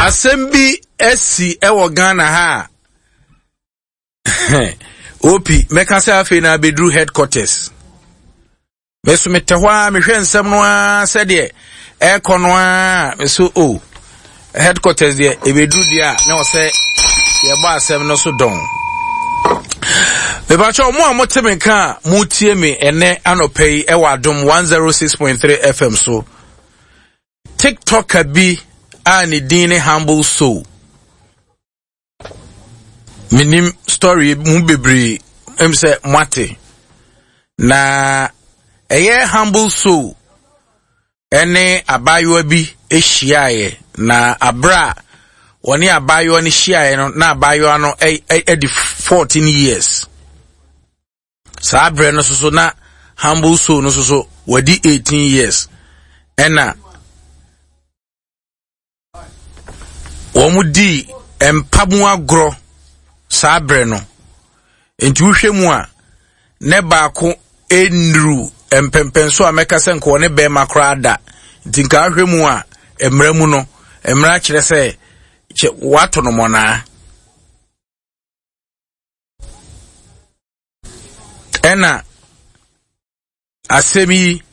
Asembi esi ewo Ghana ha. Opi meka se afi na bedru headquarters. Mesu metehwa mehwe nsem no a se de ekono a mesu o headquarters de ebedru dia na o se ye ba asem no so don. Bebacho mo amoteme ka mutie me ene anopei ewa adom 106.3 FM so. TikTok abi ani dine humble soul. Minim story mu bebre emse mwate. Na eye humble soul ene abayo bi ehyiaye na abra woni abayo ni hyiaye no na abayo ano edi 14 years. Sabre no so na humble soul no so wadi 18 years. Ena omudi empamu agro sabre no enti wohwe mu a ne baako enru empempenso ameka se nko ne be makrada enti nka ahwe mu a emramu no emra kire se wato no mona ena asemi